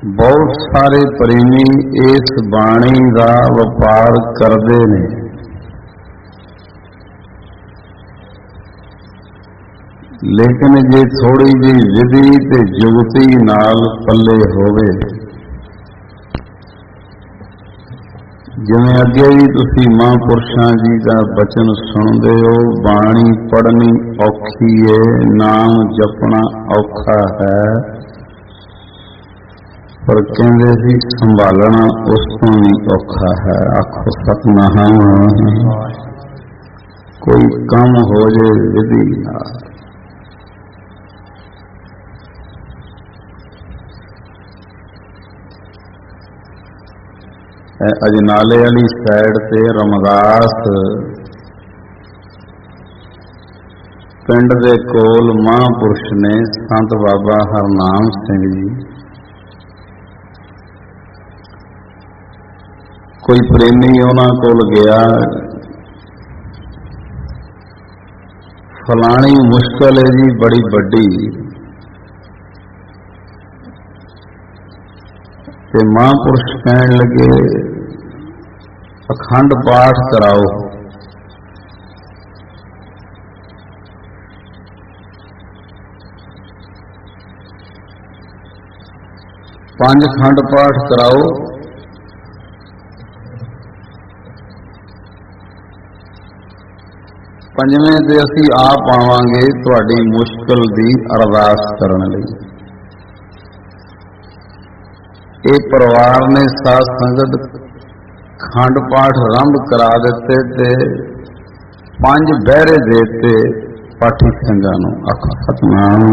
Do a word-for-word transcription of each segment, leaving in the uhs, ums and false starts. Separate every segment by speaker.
Speaker 1: बहुत सारे प्रेमी इस बाणी का व्यापार करते ने, लेकिन जे थोड़ी जी विधि ते जुगती नाल पल्ले होवे, जिवें अगे भी तुसी महापुरुषां जी का बचन सुनते हो, बाणी पढ़नी औखी है, नाम जपना औखा है, पर कहते सी संभालना उस तो भी औखा है। आखो सतनाम, कोई कम हो जाए विधि नाल। अजनाले वाली साइड से रमदास पिंड दे कोल महापुरुष ने संत बाबा हरनाम सिंह जी, कोई प्रेमी उन्होंने कोल गया, फलानी मुश्किल है जी बड़ी बड़ी, ते महापुरुष कहन लगे अखंड पाठ कराओ। पांच खंड पाठ कराओ, पंजवें ते असी आप आवांगे तुहाडी मुश्किल दी अरदास करन लई। ये परिवार ने साध संगत खंड पाठ आरंभ करा दिते ते पंज बहरे देते पाठी संघां नूं। आखो सतनाम।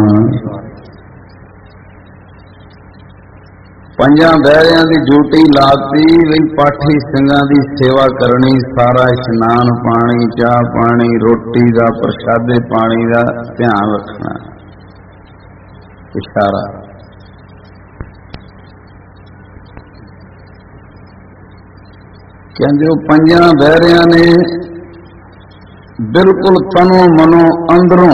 Speaker 1: पंजां बहरियां दी ड्यूटी लाती भी पाठी संघां दी सेवा करनी, सारा इशनान पानी, चाह पानी, रोटी दा प्रशादे पानी दा ध्यान रखना। इशारा कहते वो पंजा बहरिया ने बिल्कुल तनों मनो अंदरों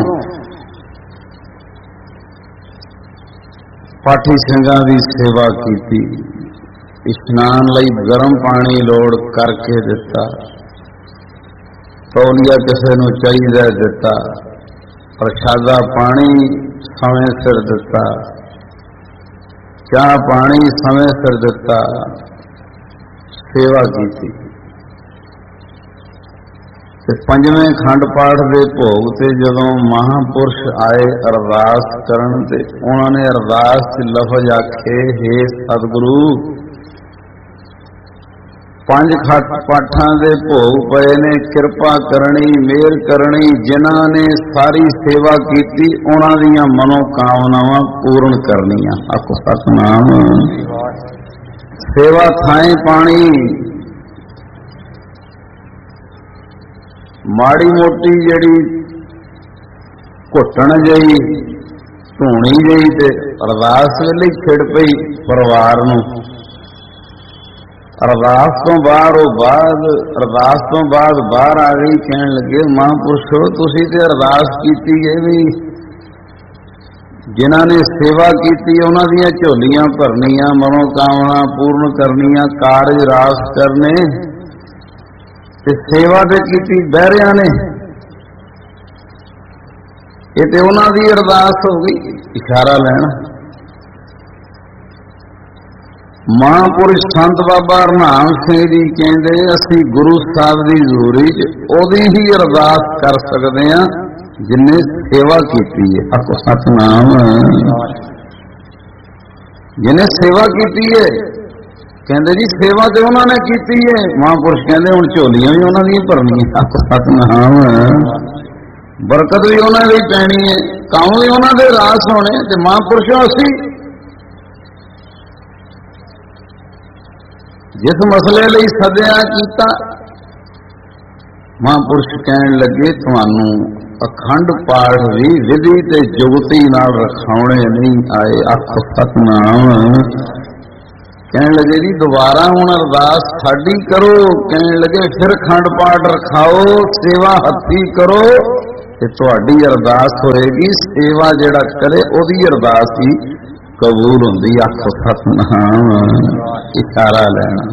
Speaker 1: पाठी संघां दी सेवा की। इशनान लई गर्म पानी लोड़ करके दिता, तौलिया किसी नूं चाहिए दिता, प्रशादा पानी समय सिर दिता, चाह पानी समय सिर दिता, सेवा की। पंजवें खंड पाठ के भोग से जदों महापुरुष आए अरदास करन ते उन्होंने अरदास च लफज आखे, हे सतगुरु पंज खंड पाठां दे भोग पए ने, कृपा करनी, मेहर करनी, जिन्हां ने सारी सेवा की उन्हां दीयां मनोकामनावां पूर्ण करनियां। आखो सतनाम। सेवा थाए पानी, माड़ी मोटी जड़ी घुटन जई धूनी जई ते अरदास वेले खिड़ पई परिवार नूं। अरदास तो बाहर वो बाद अरदास तो बाद बाहर आ गई, कहन लगे महापुरुषो तुसीं ते अरदास कीती है भी जिन्हां ने सेवा की उन्हां दीयां झोलियां भरनियां, मनोकामना पूर्ण करनियां, कारज रास करने, ते सेवा ते कीती बहरियां ने, ये ते उन्हां दी अरदास हो गई। इशारा लेना। महापुरुष संत बाबा हरनाम सिंह जी कहते असी गुरु साहब की हजूरी च ओदी ही अरदास कर सकते हैं जिन्हें सेवा की है। आखो सतनाम। जिन्हें सेवा की है कहते जी सेवा तो उन्होंने की है, महापुरुष कहते हुण झोलियां भी उन्होंने भरनियां। आखो सतनाम। बरकत भी उन्होंने पैनी है, काम भी उन्होंने रास होने, ते महापुरुषों असी जिस मसले लई सदिया कीता, महापुरुष कहन लगे तुहानू अखंड पाठ भी विधि ते जुगती नाल रखाउणे नहीं आए। आखो सतनाम। कहन लगे जी दोबारा हुण अरदास साडी करो, कहन लगे फिर खंड पाठ रखाओ, सेवा हथी करो ते तुहाडी अरदास होएगी। सेवा जिहड़ा करे ओदी अरदास ही कबूल होंदी अख सतनाम इशारा लेना।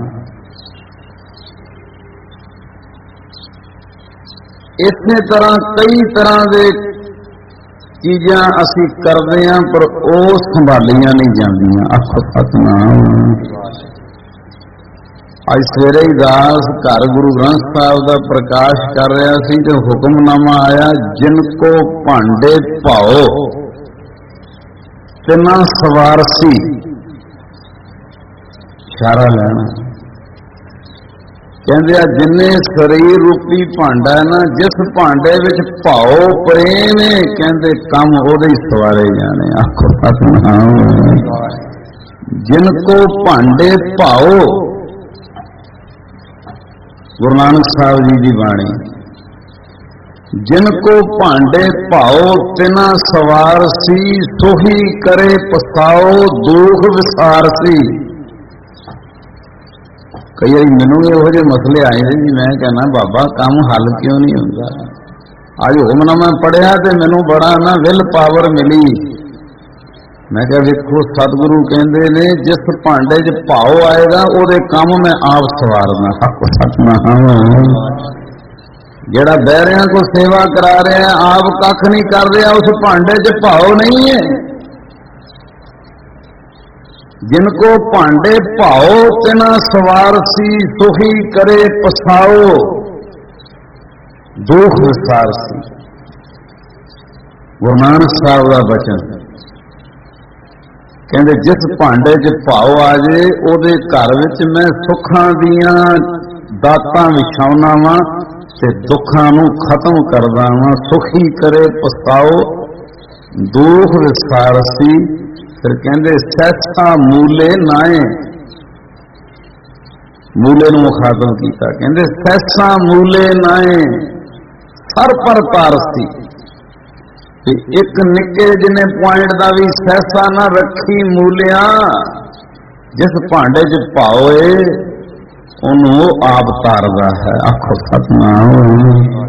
Speaker 1: इसे तरह कई तरह के चीज़ां असी करते हैं पर वो संभालियां नहीं जांदियां। अख सतनाम। अज सवेरे ही दास घर गुरु ग्रंथ साहब का प्रकाश कर रहा सी तो हुक्मनामा आया, जिनको भांडे भाओ तिना सवारसी। इशारा लेना कहते आ जिन्ने शरीर रूपी भांडा है ना, जिस भांडे विच भाओ प्रेम है कहते कम ओदे ही सवारे जाने। आखो सतनाम। जिनको भांडे भाओ, गुरु नानक साहब जी की बाणी, जिनको भांडे भाओ तिना सवार सी, सोही करे पछताओ दुख विसार सी। कई बार मैनू यहो जे मसले आए थे जी, मैं कहना बाबा काम हल क्यों नहीं होता। अज हुक्मनामा पढ़िया तो मैनू बड़ा ना विल पावर मिली। मैं क्या वेखो सतगुरु कहते ने जिस भांडे च भाव आएगा वो काम मैं आप सवारना। सतनाम। जेड़ा बहरिया को सेवा करा रहा है आप कख नहीं कर रहा, उस भांडे च भाव नहीं है। जिनको भांडे भाओ तिना सवार सी, सोही करे पछताओ दुख विसार सी। गुरु नानक साहब का वचन कहते जिस भांडे च भाव आ जाए उहदे घर विच मैं सुखां दियां दातां विछाउणा वां ते दुखां नूं खत्म करदा वां। सुखी करे पछताओ दुख विसार सी। फिर कहते सैसा मूले नाए, मूले नूं मुखातब किया, कहते सैसा मूले नाए सर पर तारसी। एक निके जिन्ने पॉइंट का भी सैसा ना रखी मूलिया, जिस भांडे च पाओए उन्होंने आप तारदा है। आखो सतनाम।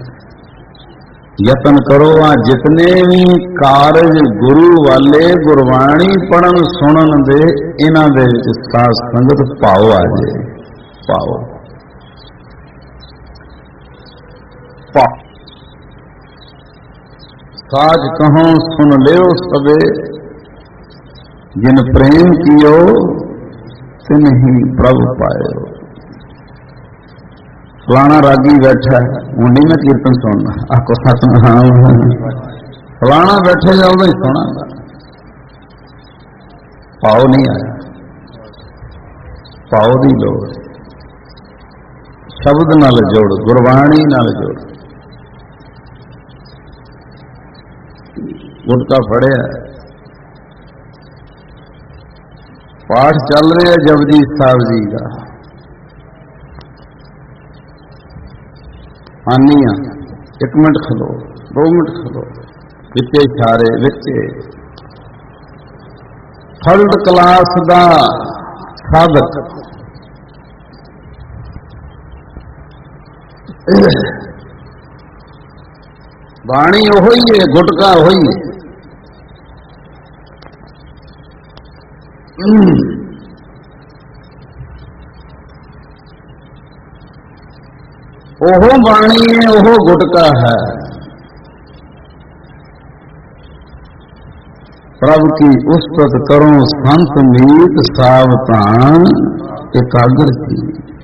Speaker 1: यतन करो आ जितने भी कारज गुरु वाले गुरबाणी पढ़न सुनन दे, इन्हां दे विच साध संगत पाओ आ जाए। पाओ पाओ साज कहो सुन लियो सबे, जिन प्रेम कियो तिन ही प्रभु पायो। फलाना रागी बैठा है, हूं नहीं मैं कीर्तन सुनना। आखो सतनाम। फलाना बैठे जाओ ही सुना, पाओ नहीं आया। पाओ की लोड़, शब्द नाल जोड़, गुरबाणी नाल जोड़। गुटका फड़िया, पाठ चल रहा है जपजी साहब जी का। आनी आ एक मिनट खलो, दो मिनट खलो, विचे इशारे विचे थर्ड क्लास का साधक बाणी ओही है, गुटका ओही है। ओहो बाणी है, ओहो गुटका है। प्रभु की उस्तत करो संत मीत सावधान एकाग्र की।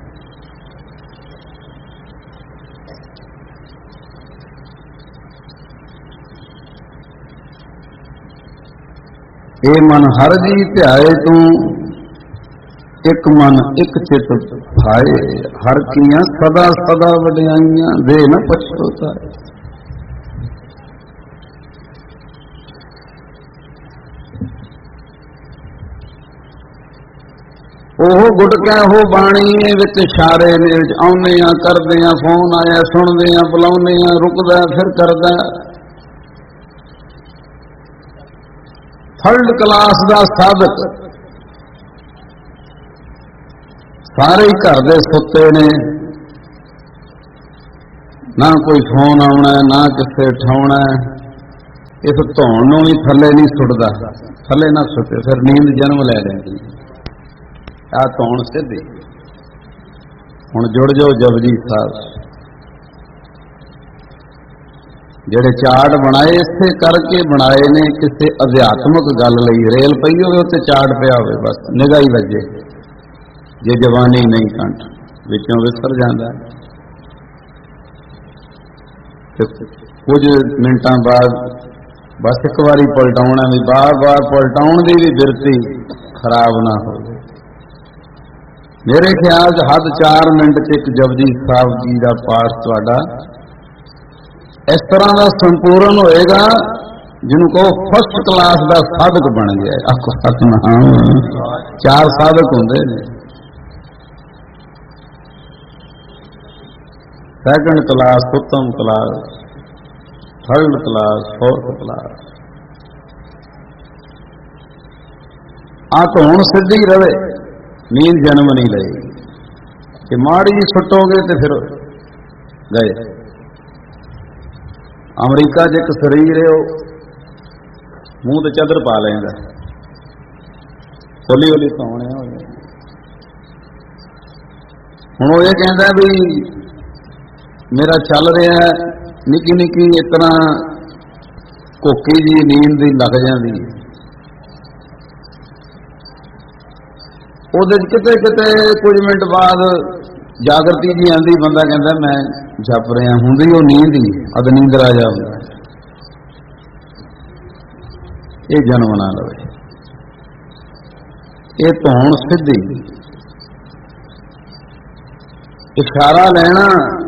Speaker 1: ए मन हर जी ध्याए तू, एक मन एक चित भाए। हर किया सदा सदा वड्याइयां, दे न पछोता है। ओह गुटका हो बाणी विच इशारे ने आउने आ करदे आ, फोन आया सुनदे आ, बुलाउने आ, रुकदा फिर करदा। थर्ड क्लास का साधक सारे ही घर दे सुते ने, ना कोई फोन आना ना किसे उठाना। इस धौण नूं भी थले नहीं सुटदा, थले ना सुते, फिर नींद जन्म लै लैंदी। आ धौण सिद्धी। हुण जुड़ जाओ जपजी साहब, ਜਿਹੜੇ ਚਾਰਟ ਬਣਾਏ ਇਸੇ ਕਰਕੇ ਬਣਾਏ ਨੇ, ਕਿਸੇ ਅਧਿਆਤਮਕ ਗੱਲ ਲਈ। ਰੇਲ ਪਈ ਹੋਵੇ ਉੱਤੇ ਚਾਰਟ ਪਿਆ ਹੋਵੇ, ਬਸ ਨਿਗਾਹ ਹੀ ਵੱਜੇ, ਜੇ ਜਵਾਨੀ ਨਹੀਂ ਕੰਠ ਵਿੱਚੋਂ ਵਿਸਰ ਜਾਂਦਾ। ਤੇ ਕੁਝ ਮਿੰਟਾਂ ਬਾਅਦ ਬਸ ਇੱਕ ਵਾਰੀ ਪਲਟਾਉਣਾ, ਵੀ ਬਾਰ-ਬਾਰ ਪਲਟਾਉਣ ਦੀ ਵੀ ਬਿਰਤੀ ਖਰਾਬ ਨਾ ਹੋਵੇ। ਮੇਰੇ ਖਿਆਲ 'ਚ ਹੱਦ ਚਾਰ ਮਿੰਟ 'ਚ ਇੱਕ ਜਪਜੀ ਸਾਹਿਬ ਜੀ ਦਾ ਪਾਠ ਤੁਹਾਡਾ इस तरह का संपूर्ण होएगा जिन्हों कहो फर्स्ट क्लास का साधक बन गया। आखो सतनाम। चार साधक होंगे ने, सैकंड क्लास, उत्तम class, third class, fourth class. आ तो हुण सिद्धी रवे, नींद जन्म नहीं लेगी। कि माड़ी जी सुटोगे तो फिर गए। अमरीका च एक शरीर है, मूँह ते चादर पा लेंदा, हौली हौली पाने हुण वो ये कहता भी मेरा चल रहा है, निकी निकी इतना कोकी जी नींद दी लग जाती, ਉਹਦੇ किते किते कुछ मिनट बाद जागृति जी आती, बंदा कहता मैं जप रहा, हुंदी वो नींद ही अद नींदरा जाए। ये जन्म ना लवे, ये धौण सिद्धी। इशारा लेना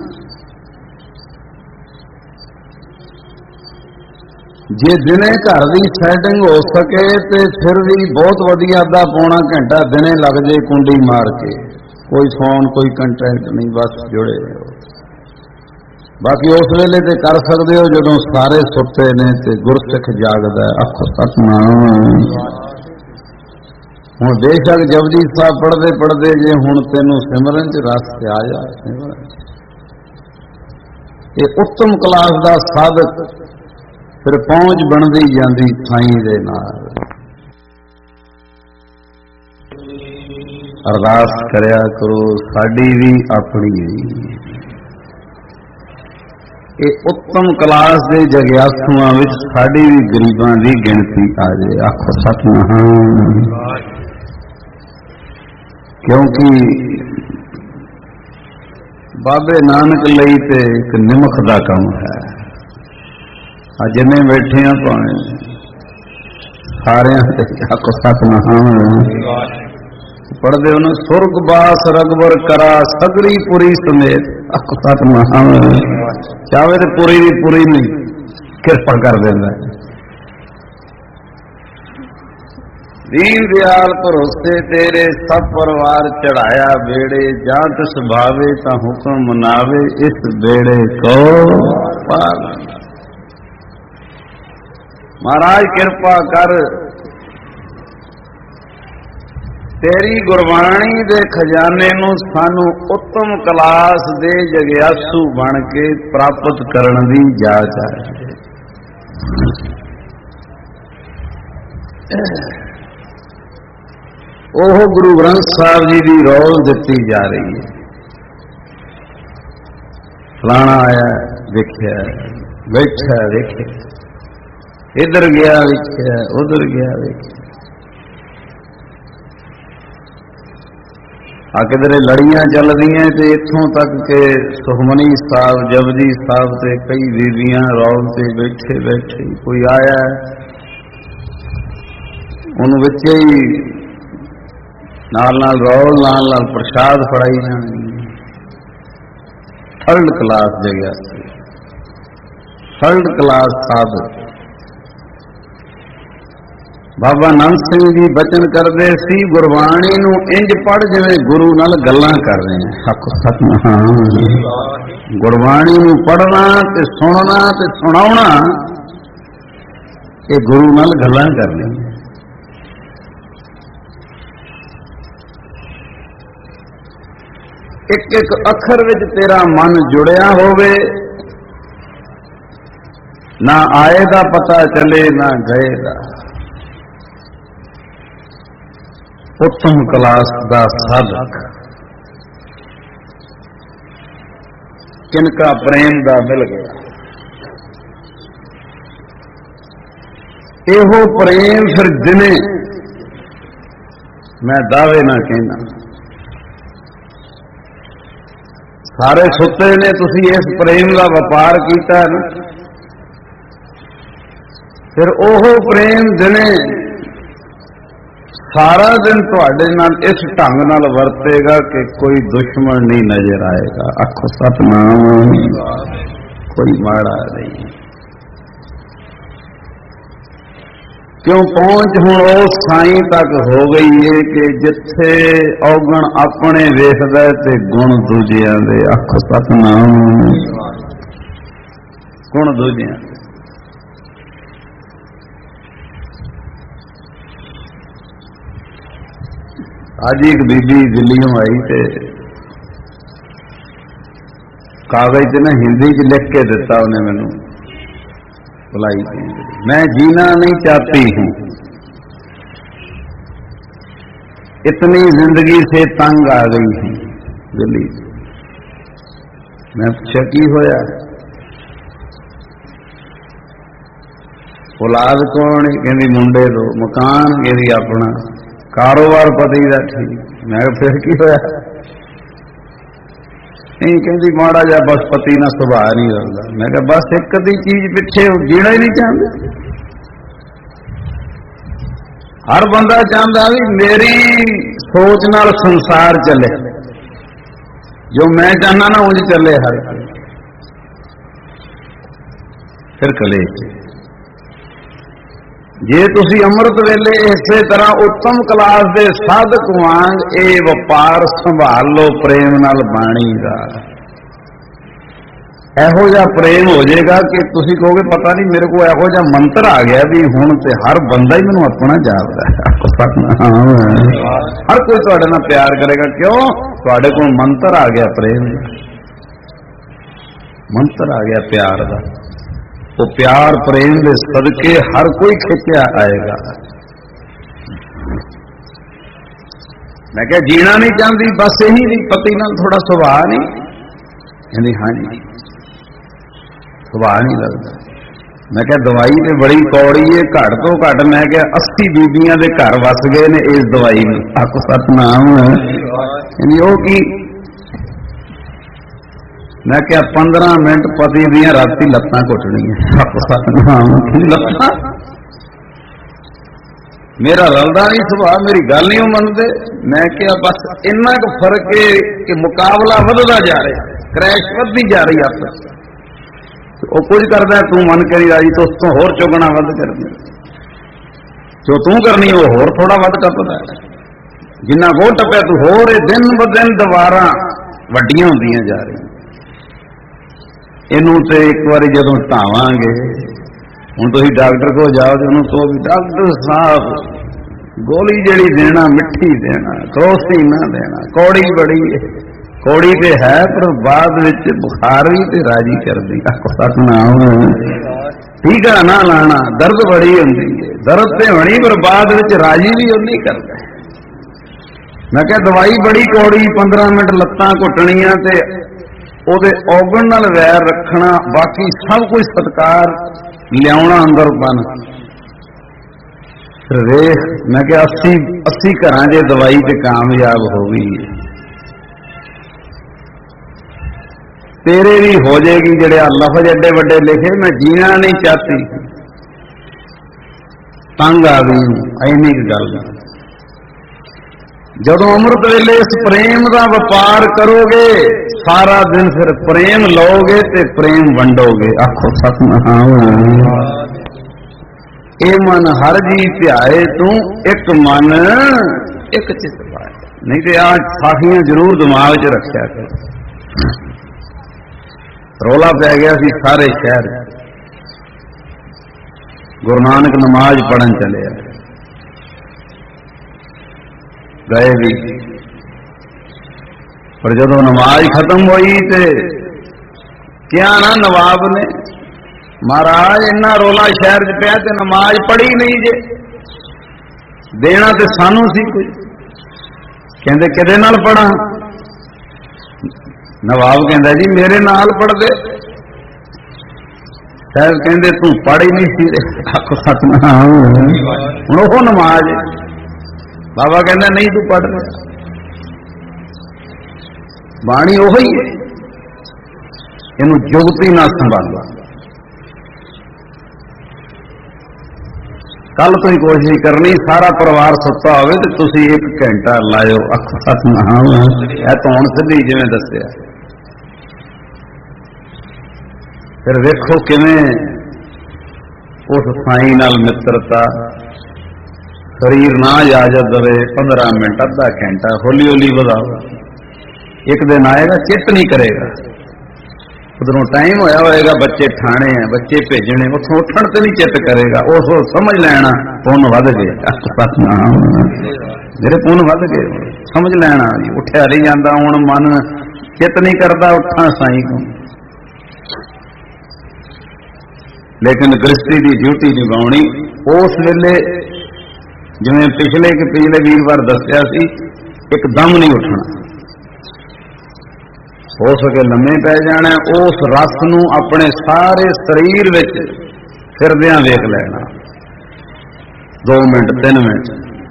Speaker 1: जे दिने घर की सैटिंग हो सके तो फिर भी बहुत वधिया, अद्धा पौना घंटा दिने लग जाए कुंडी मार के, कोई फोन कोई कंटेंट नहीं, बस जुड़े हो। बाकी उस वेले ते कर सकते हो जदों सारे सुते ने ते गुरसिख जागदा है। आखो सतनाम। हुण बेशक जपजी साहब पढ़ते पढ़ते जे हुण तैनूं सिमरन च रस आ जा, सिमरन ये उत्तम क्लास का साधक फिर पहुंच बनती जाती साईं दे नाल। अरदास करया करो साडी भी अपनी भी, ये उत्तम क्लास के जग्यासुआं विच साडी भी गरीबां की गिणती आ जाए। आखो सतनाम। क्योंकि बाबे नानक लई ते एक निमख का काम है। जिन्ने बैठे हैं भावें सारे आखो सतनाम। पढ़ते हो सुरग बास रगबर करा सगरी पुरी समेत। आखो सतनाम। चाहे तो पूरी भी पूरी नहीं कृपा कर देना। दीन दयाल भरोसे तेरे सब परिवार चढ़ाया बेड़े, जा तिस भावे ता हुक्म मनावे, इस बेड़े को पार। महाराज कृपा कर, तेरी गुरबाणी दे खजाने नूं सानू उत्तम क्लास दे जग्यासू बन के प्राप्त करने दी जाच है। ओह गुरु ग्रंथ साहब जी की रौल दिती जा रही है। फलाना आया देखिया, बैठा देखिया, इधर गया देखिया, उधर गया देखिया। आ किधरे लड़ियां चल रही हैं तो इत्थों तक के सुखमनी साहब जपजी साहब से कई बीबियां रौल से बैठे बैठे कोई आया उन बच्चे ही नाल नाल रौल नाल नाल प्रसाद फड़ाई जानी। थर्ड क्लास जगह थर्ड क्लास साधक बाबा नंद सिंह जी बचन करते सी, गुरबाणी नूं इंज पढ़ जिवें गुरु नाल गल्लां कर रहे हैं। आखो सतनाम। गुरबाणी नूं पढ़ना ते सुनना ते सुनाउणा ये गुरु नाल गल्लां करनी। एक एक अखर विच तेरा मन जुड़िया होवे, ना आए दा पता चले ना गए दा। उत्तम क्लास का साधक किनका प्रेम का मिल गया। एहो प्रेम फिर जिने मैं दावे ना कहना सारे सुते ने तुसी इस प्रेम का व्यापार किया ना, फिर ओहो प्रेम जिने सारा दिन तुहाडे नाल इस ढंग नाल वरतेगा कि कोई दुश्मन नहीं नजर आएगा। आखो सतनाम, कोई माड़ा नहीं। क्यों पहुंच हुण उस साईं तक हो गई है कि जिथे औगण अपने वेखदा ते गुण दूजियां दे। आखो सतनाम, गुण दूजियां दे। आज एक बीबी दिल्लियों आई ते कागज च ना हिंदी च लिख के दिता उन्हें मैनू बुलाई थी, मैं जीना नहीं चाहती हूं, इतनी जिंदगी से तंग आ गई हूं। दिल्ली मैं पूछा की होया, औलाद कौन? कहती मुंडे दो, मकान कहती अपना, कारोबार पति का ठीक। मैं फिर की होया? नहीं कहती माड़ा जा बस पति ना सुभाव नहीं रखता। मैं कहा बस एक अद्धी चीज पिछे जीना ही नहीं चाहते। हर बंदा चाहता भी मेरी सोच नाल संसार चले, जो मैं चाहना ना उंज चले हर कोई। फिर कलेश जे तुसी अमृत वेले इसे तरह उत्तम क्लास के साधक वांग ये व्यापार संभाल लो प्रेम नाल बाणी का। एहो जा प्रेम हो जाएगा कि तुसी कहोगे पता नहीं मेरे को एहो जा मंत्र आ गया भी हुण ते हर बंदा ही मैनूं अपना जापदा है। हर कोई तुहाडे नाल प्यार करेगा। क्यों? तुहाडे कोल मंत्र आ गया, प्रेम मंत्र आ गया प्यार का। तो प्यार प्रेम के सदके हर कोई खिंचया आएगा। मैं क्या जीना नहीं चाहती, बस यही नहीं, पति नाल थोड़ा सुभाव नहीं? कहती हाँ जी सुभाव नहीं लगता। मैं क्या दवाई तो बड़ी कौड़ी है, घट तो घट मैं क्या अस्सी बीबियां दे घर वस गए ने इस दवाई में। आखो सतनाम, यानी वो की मैं क्या पंद्रह मिनट पति दियां राती लत्तां घुटनियां। लत्तां मेरा रलदा नहीं सुभाव, मेरी गल नहीं मनते। मैं क्या बस इन्ना क फर्क है कि मुकाबला वधदा जा रहा, क्रैश वधदी जा रही। आप वो कुछ करता है तू मन करी राजी, तो उसको होर चुगना वध करनी, जो तू करनी वो होर थोड़ा वध टपदा है। जिन्ना को टपया तू होर, दिन ब दिन दवारा वड्डियां होंदियां जा रही। इनू तो एक बार जो ढावांगे, हुण तुसीं डॉक्टर को जाओ तो उन्होंने कहो भी डॉक्टर साहब गोली जड़ी देना मिठी देना, क्रोसी ना देना, कौड़ी बड़ी है। कौड़ी तो है पर बाद विच बुखार भी तो राजी कर दी। सतनाम, टीका ना लाना, दर्द बड़ी होंदी है, दर्द तो होनी पर बाद विच राजी भी उन्नी करता है। मैं क्या दवाई बड़ी कौड़ी, पंद्रह मिनट लत्तां घुटनियां ते ਉਹਦੇ ਔਗਣ ਨਾਲ ਵੈਰ ਰੱਖਣਾ, ਬਾਕੀ ਸਭ ਕੁਝ ਸਤਕਾਰ ਲਿਆਉਣਾ ਅੰਦਰ ਬਨ। ਵੇਖ ਮੈਂ ਕਿਹਾ अस्सी अस्सी ਘਰਾਂ ਜੇ ਦਵਾਈ ਤੇ ਕਾਮਯਾਬ ਹੋ ਗਈ, तेरे भी हो जाएगी। ਜਿਹੜੇ ਆ ਲਫ਼ਜ਼ ਐਡੇ ਵੱਡੇ ਲਿਖੇ, मैं जीना नहीं चाहती, तंग आ गई, ਇੰਨੀ गल। जदों अमृत वेले इस प्रेम का व्यापार करोगे, सारा दिन फिर प्रेम लोगे ते प्रेम वंडोगे। आखो सतनाम, ए मन हर जी ध्याए तू एक मन एक चित पाए। नहीं तो आज साखियां जरूर दिमाग च रखा कर। रौला पै गया सी सारे शहर, गुरु नानक नमाज पढ़न चले गए भी, पर जदों नमाज खत्म हुई तो क्या ना नवाब ने, महाराज इन्ना रोला शहर च पिया ते नमाज पढ़ी नहीं जे, देना तो सानू सी कोई। कहते किहदे नाल पढ़ा? नवाब कहता जी मेरे नाल पढ़ दे। साहब कहते तू पढ़ ही नहीं सी। आखो सतनाम हुण ओह नमाज। बाबा कहता नहीं तू पढ़ ले, बाणी ओही है, इनू जुगती ना संभालो। कल तो ही कोशिश करनी सारा परिवार सुता हो तो तुसी एक घंटा लाओ अख सतनाम है तो हुण सीधी जिवें दस्सिया। फिर वेखो किवें उस साईं नाल मित्रता, शरीर ना इजाजत दे पंद्रह मिनट अद्धा घंटा हौली हौली बढ़ाओ। एक दिन आएगा चित नहीं करेगा, उधरों टाइम होया होएगा, बच्चे ठाणे हैं, बच्चे भेजने, उथों उठण ते नहीं चित करेगा, उस समझ लेना पुन वध गए। मेरे पुन वध गए समझ लेना, उठ्या नहीं जाता, हुण मन चित नहीं करता उठा साईं को। लेकिन गृहस्थी की ड्यूटी निभाउणी उस वेले जिवें पिछले के पिछले वीरवार दस्सिया सी, एकदम नहीं उठना, हो सके लम्मे पै जाना, उस रस नूं अपने सारे शरीर विच फिरदियां वेख लेना। दो मिनट तीन मिनट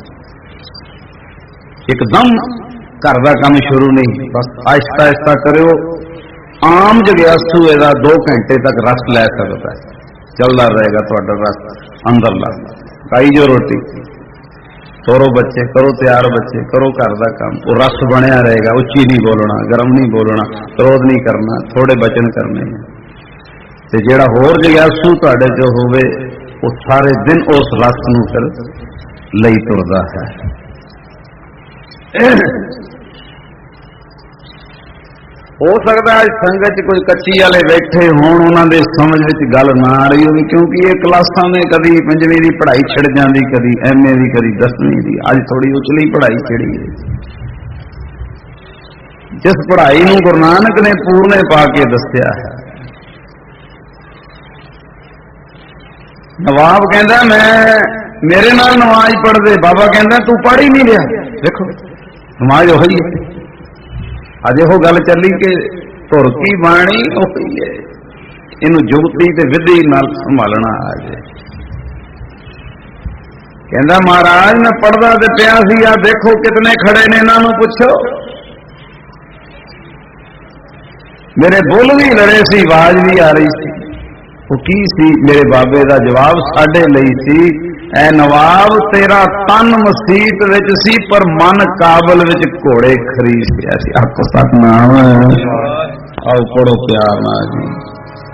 Speaker 1: एकदम घर का काम शुरू नहीं, बस आहिस्ता आहिस्ता करो। आम जग्यासू इहदा दो घंटे तक रस लै सकता है, चलता रहेगा थोड़ा रस अंदर ला। खाई जो रोटी, करो बच्चे, करो तैयार बच्चे, करो घर का काम, वो रस बनया रहेगा। उच्ची नहीं बोलना, गर्म नहीं बोलना, क्रोध नहीं करना, थोड़े बचन करने। ते जेड़ा होर जग्यासू तुहाडे जो होवे वो सारे दिन उस रस नूं फिर लई तुरदा है। हो सकता है संगत कोई कच्ची वाले बैठे होण, उन्होंने समझ में गल ना आ रही होगी, क्योंकि ये क्लासा में कभी पंजवीं की पढ़ाई छिड़ जाती, कभी एम ए की, कभी दसवीं की। अज थोड़ी उचली पढ़ाई छिड़ी है, जिस पढ़ाई नूं गुरु नानक ने पूरने पा के दस्सिया है। नवाब कहता मैं मेरे नाल नमाज पढ़ दे, बाबा कहता तू पढ़ ही नहीं रहा। देखो नमाज उही है। अज वो गल चली कि धुर की बाणी उही है, इनू जुगती ते विधि नाल संभालना आ जाए। कहता महाराज मैं पढ़दा ते पिया सी, आ देखो कितने खड़े ने, इन्हां नूं पुछो। मेरे बुल भी लड़े सी, आवाज भी आ रही सी, वो की सी? मेरे बाबे का जवाब साडे लई सी, ऐ नवाब तेरा तन मसीत विच सी पर मन काबल विच घोड़े खरीद लिया सी। आपको सतनाम आओ पढ़ो प्यार नाल जी।